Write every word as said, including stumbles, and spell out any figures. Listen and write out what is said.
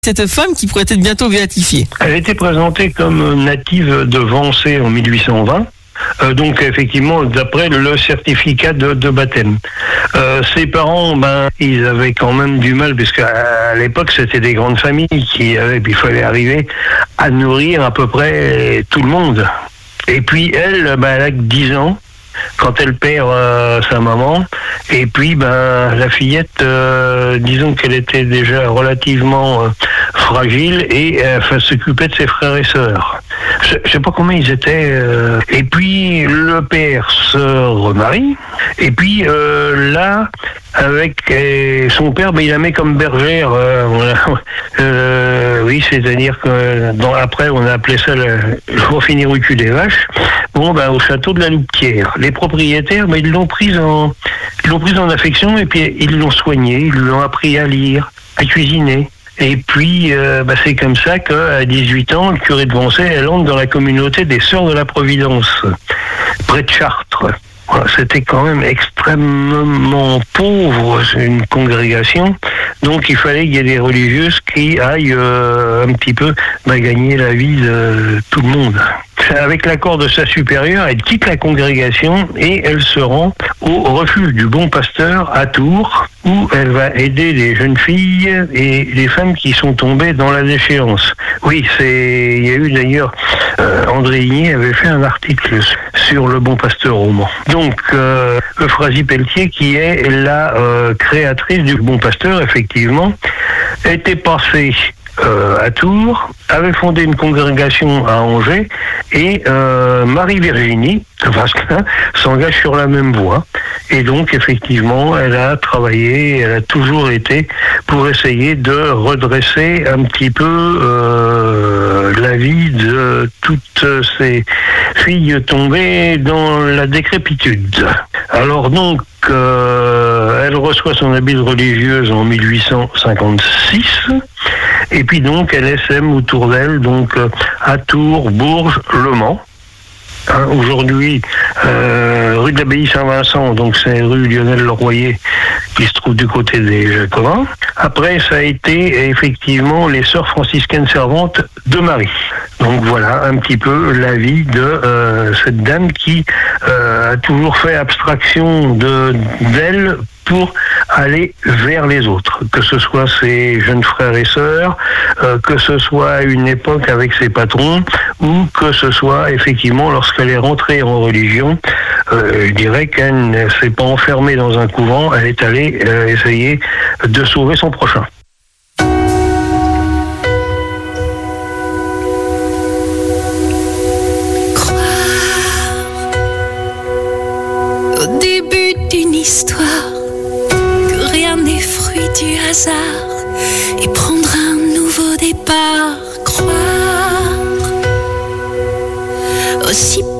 Cette femme qui pourrait être bientôt béatifiée. Elle était présentée comme native de Vancé en mille huit cent vingt. Euh, donc effectivement, d'après le certificat de, de baptême. Euh, ses parents, ben, ils avaient quand même du mal, puisque à l'époque, c'était des grandes familles qui avaient, puis il fallait arriver à nourrir à peu près tout le monde. Et puis elle, ben, elle a que dix ans quand elle perd euh, sa maman. Et puis, ben, la fillette, euh, disons qu'elle était déjà relativement euh, fragile et elle euh, s'occupait de ses frères et sœurs. Je, je sais pas combien ils étaient. Euh, et puis, le père se remarie. Et puis, euh, là, avec euh, son père, ben, il la met comme bergère. Euh, voilà. euh, oui, c'est-à-dire que dans, après, on a appelé ça le, le finir au cul des vaches. Bon, ben, au château de la Loupetière. Les propriétaires, ben, ils l'ont prise en, ils l'ont prise en affection et puis ils l'ont soignée, ils lui ont appris à lire, à cuisiner. Et puis, euh, bah, c'est comme ça qu'à dix-huit ans, le curé de Vancé, elle entre dans la communauté des Sœurs de la Providence, près de Chartres. Voilà, c'était quand même extrêmement pauvre, une congrégation. Donc, il fallait qu'il y ait des religieuses qui aillent euh, un petit peu bah, gagner la vie de tout le monde. Avec l'accord de sa supérieure, elle quitte la congrégation et elle se rend au refuge du Bon Pasteur à Tours, où elle va aider les jeunes filles et les femmes qui sont tombées dans la déchéance. Oui, c'est, il y a eu d'ailleurs, euh, André Higné avait fait un article sur le Bon Pasteur au Mans. Donc, euh, Euphrasie Pelletier, qui est la euh, créatrice du Bon Pasteur, effectivement, était passée Euh, à Tours, avait fondé une congrégation à Angers et euh, Marie-Virginie, Vasquin, s'engage sur la même voie. Et donc, effectivement, elle a travaillé, elle a toujours été pour essayer de redresser un petit peu euh, la vie de toutes ces filles tombées dans la décrépitude. Alors donc, euh, elle reçoit son habit de religieuse en mille huit cent cinquante-six. Et puis donc, elle essaime autour d'elle, donc à Tours, Bourges, Le Mans. Hein, aujourd'hui, euh, rue de l'Abbaye Saint-Vincent, donc c'est rue Lionel-Leroyer, qui se trouve du côté des Jacobins. Après, ça a été effectivement les Sœurs franciscaines servantes de Marie. Donc voilà un petit peu la vie de euh, cette dame qui euh, a toujours fait abstraction de, d'elle pour aller vers les autres, que ce soit ses jeunes frères et sœurs, euh, que ce soit à une époque avec ses patrons, ou que ce soit effectivement lorsqu'elle est rentrée en religion. Euh, je dirais qu'elle ne s'est pas enfermée dans un couvent, elle est allée euh, essayer de sauver son prochain. Au début d'une histoire, que rien n'est fruit du hasard, et prendre un nouveau départ, croire aussi